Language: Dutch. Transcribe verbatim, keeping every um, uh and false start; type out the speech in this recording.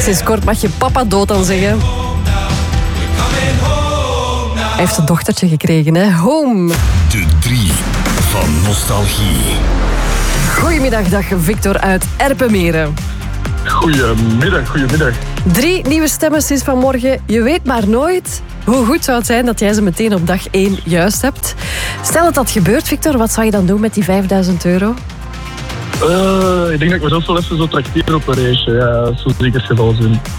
Sinds kort mag je papa dood dan zeggen. Hij heeft een dochtertje gekregen, hè? Home. De drie van nostalgie. Goedemiddag, dag Victor uit Erpenmeren. Goedemiddag, goedemiddag. Drie nieuwe stemmen sinds vanmorgen. Je weet maar nooit hoe goed zou het zijn dat jij ze meteen op dag één juist hebt. Stel dat dat gebeurt, Victor, wat zou je dan doen met die vijfduizend euro? Uh, ik denk dat ik mezelf wel even zo tracteer op een race. Ja, dat zou zeker het geval zijn.